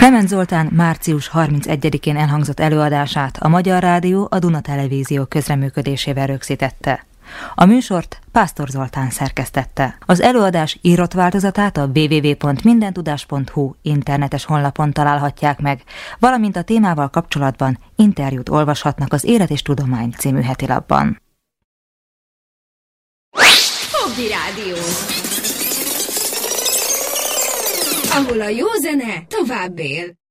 Klement Zoltán március 31-én elhangzott előadását a Magyar Rádió a Duna Televízió közreműködésével rögzítette. A műsort Pásztor Zoltán szerkesztette. Az előadás írott változatát a www.mindentudás.hu internetes honlapon találhatják meg, valamint a témával kapcsolatban interjút olvashatnak az Élet és Tudomány című hetilapban. Hobby Rádió, ahol a jó zene tovább él.